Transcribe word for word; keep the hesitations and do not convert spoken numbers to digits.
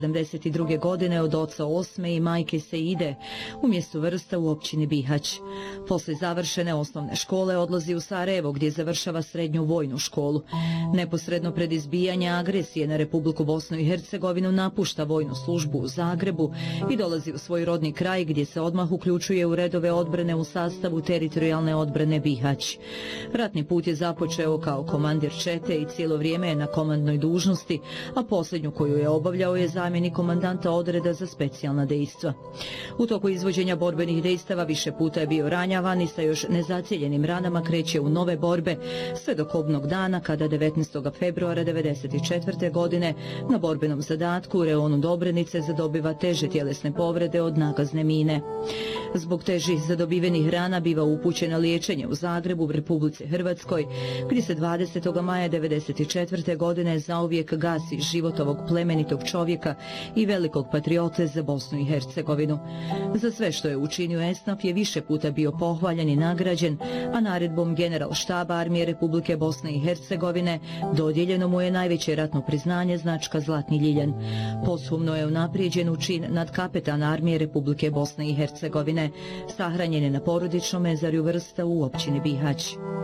sedamdeset druge. godine od oca Osme i majke Seide u mjestu Vrsta u općini Bihać. Posle završene osnovne škole odlazi u Sarajevo gdje završava srednju vojnu školu. Neposredno pred izbijanje agresije na Republiku Bosnu i Hercegovinu napušta vojnu službu u Zagrebu i dolazi u svoj rodni kraj gdje se odmah uključuje u redove odbrane u sastavu teritorijalne odbrane Bihać. Ratni put je započeo kao komandir čete i cijelo vrijeme je na komandnoj dužnosti, a posljednju koju je obavljao je zamjenik komandanta odreda za specijalna dejstva. U toku izvođenja borbenih dejstava više puta je bio ranjavan i sa još nezacijeljenim ranama kreće u nove borbe sve do kobnog dana kada devetnaestog februara devedeset četvrte. godine na borbenom zadatku u reonu Dobrenice zadobiva teže tjelesne povrede od nagazne mine. Zbog težih zadobivenih rana biva upućen na liječenje u Zagrebu u Republici Hrvatskoj, gdje se dvadesetog maja devedeset četvrte. godine zauvijek gasi život ovog plemenitog čovjeka i velikog patriote za Bosnu i Hercegovinu. Za sve što je učinio Esnaf je više puta bio pohvaljen i nagrađen, a naredbom general štaba armije Republike Bosne i Hercegovine dodijeljeno mu je najveće ratno priznanje značka Zlatni ljiljan. Posthumno je unaprijeđen u čin nadkapetan armije Republike Bosne i Hercegovine. Sahranjen je na porodičnom mezarju Vrsta u općini Bihać.